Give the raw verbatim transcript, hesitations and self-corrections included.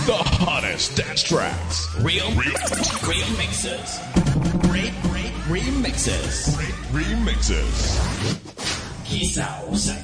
The hottest dance tracks. Real, real, real mixes. Great, great remixes. Great remixes. 一首